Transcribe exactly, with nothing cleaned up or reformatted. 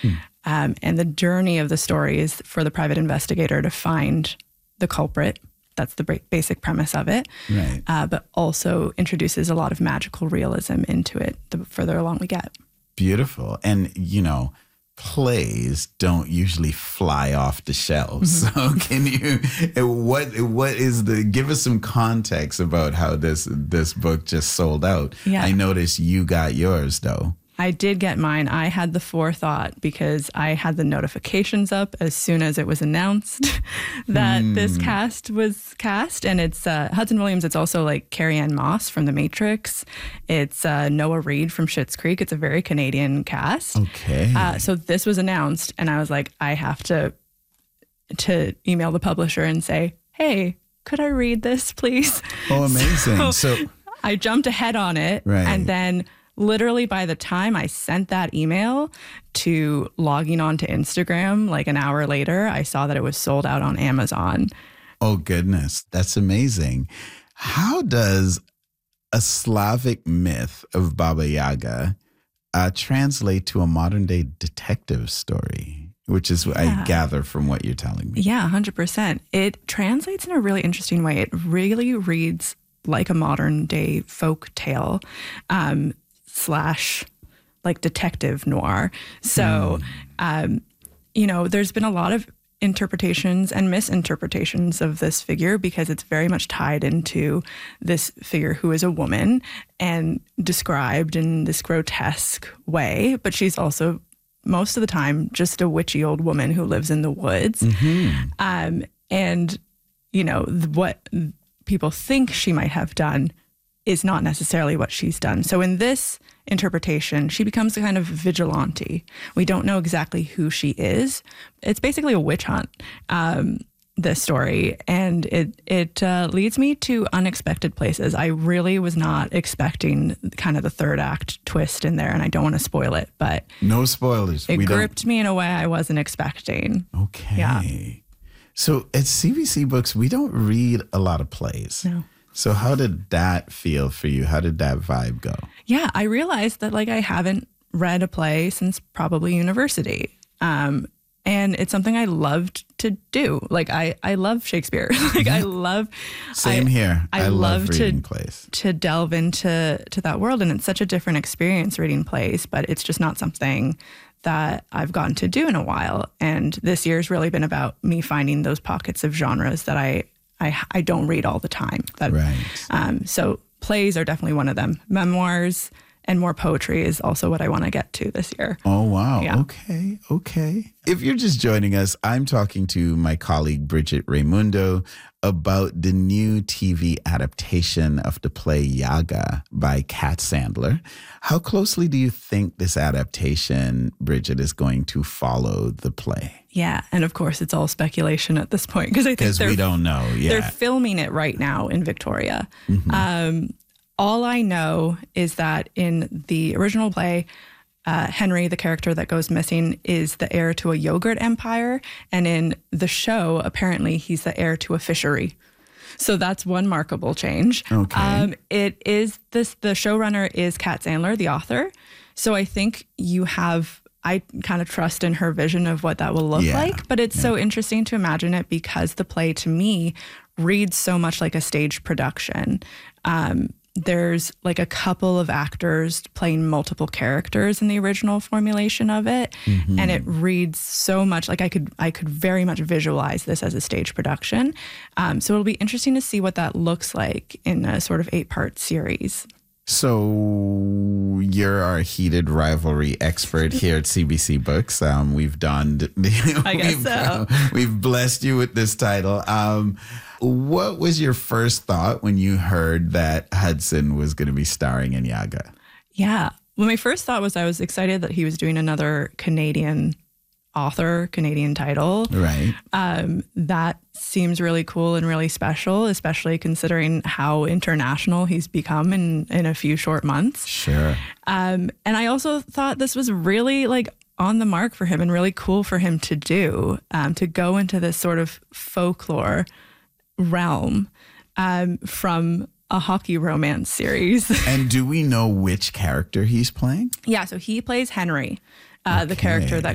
Hmm. Um, and the journey of the story is for the private investigator to find the culprit. That's the ba- basic premise of it. Right. Uh, but also introduces a lot of magical realism into it the further along we get. Beautiful. And, you know, plays don't usually fly off the shelves. Mm-hmm. So can you, what, what is the, give us some context about how this, this book just sold out. Yeah. I noticed you got yours though. I did get mine. I had the forethought because I had the notifications up as soon as it was announced that mm. this cast was cast. And it's uh, Hudson Williams. It's also like Carrie-Anne Moss from The Matrix. It's uh, Noah Reid from Schitt's Creek. It's a very Canadian cast. Okay. Uh, so this was announced and I was like, I have to to email the publisher and say, hey, could I read this, please? Oh, amazing. So, so I jumped ahead on it. Right. And then literally by the time I sent that email to logging on to Instagram, like an hour later, I saw that it was sold out on Amazon. Oh, goodness. That's amazing. How does a Slavic myth of Baba Yaga uh, translate to a modern day detective story, which is what yeah. I gather from what you're telling me? Yeah, one hundred percent. It translates in a really interesting way. It really reads like a modern day folk tale. Um, slash like detective noir. So, mm. um, you know, there's been a lot of interpretations and misinterpretations of this figure because it's very much tied into this figure who is a woman and described in this grotesque way, but she's also most of the time just a witchy old woman who lives in the woods. Mm-hmm. Um, and, you know, what people think she might have done is not necessarily what she's done. So in this interpretation, she becomes a kind of vigilante. We don't know exactly who she is. It's basically a witch hunt, um, this story. And it it uh, leads me to unexpected places. I really was not expecting kind of the third act twist in there, and I don't want to spoil it, but... No spoilers. It we gripped don't... me in a way I wasn't expecting. Okay. Yeah. So at C B C Books, we don't read a lot of plays. No. So how did that feel for you? How did that vibe go? Yeah, I realized that like I haven't read a play since probably university. Um, and it's something I loved to do. Like I, I love Shakespeare. like I love Same I, here. I, I love, love reading to, plays. To delve into to that world. And it's such a different experience reading plays, but it's just not something that I've gotten to do in a while. And this year's really been about me finding those pockets of genres that I I, I don't read all the time. That, right. Um, so plays are definitely one of them. Memoirs and more poetry is also what I want to get to this year. Oh, wow. Yeah. Okay. Okay. If you're just joining us, I'm talking to my colleague, Bridget Raimundo, about the new T V adaptation of the play Yaga by Kat Sandler. How closely do you think this adaptation, Bridget, is going to follow the play? Yeah. And of course, it's all speculation at this point because I think we don't know. Yeah. They're filming it right now in Victoria. Mm-hmm. Um, all I know is that in the original play, uh, Henry, the character that goes missing, is the heir to a yogurt empire. And in the show, apparently he's the heir to a fishery. So that's one markable change. Okay. Um, it is this, the showrunner is Kat Sandler, the author. So I think you have, I kind of trust in her vision of what that will look yeah. like. But it's yeah. so interesting to imagine it because the play to me reads so much like a stage production. Um, There's like a couple of actors playing multiple characters in the original formulation of it. Mm-hmm. And it reads so much like I could I could very much visualize this as a stage production. Um, so it'll be interesting to see what that looks like in a sort of eight-part series. So you're our heated rivalry expert here at C B C Books. Um, we've done... I guess we've, so. We've blessed you with this title. Um, what was your first thought when you heard that Hudson was going to be starring in Yaga? Yeah. Well, my first thought was I was excited that he was doing another Canadian author, Canadian title. Right. Um, that seems really cool and really special, especially considering how international he's become in, in a few short months. Sure. Um, and I also thought this was really like on the mark for him and really cool for him to do, um, to go into this sort of folklore realm um, from a hockey romance series. And do we know which character he's playing? Yeah, so he plays Henry, uh, okay. the character that